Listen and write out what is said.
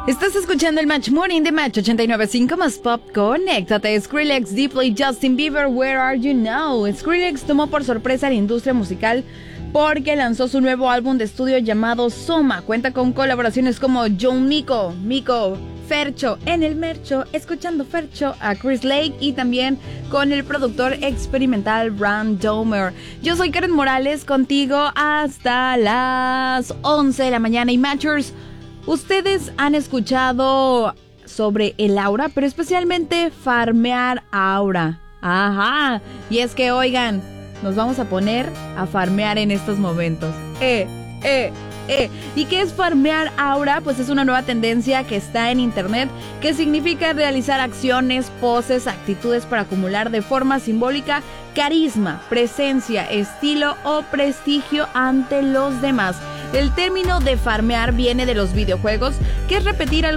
Estás escuchando el Match Morning de Match 89.5 más Pop. Conéctate. Skrillex, Diplo, Justin Bieber, Where Are You Now? Skrillex tomó por sorpresa a la industria musical porque lanzó su nuevo álbum de estudio llamado Soma. Cuenta con colaboraciones como John Mico, Fercho en el Mercho, escuchando Fercho a Chris Lake y también con el productor experimental Bram Domer. Yo soy Karen Morales, contigo hasta las 11 de la mañana. Y Matchers, ustedes han escuchado sobre el aura, pero especialmente farmear aura. Ajá, y es que oigan, nos vamos a poner a farmear en estos momentos. ¿Y qué es farmear aura? Pues es una nueva tendencia que está en internet, que significa realizar acciones, poses, actitudes para acumular de forma simbólica carisma, presencia, estilo o prestigio ante los demás. El término de farmear viene de los videojuegos, que es repetir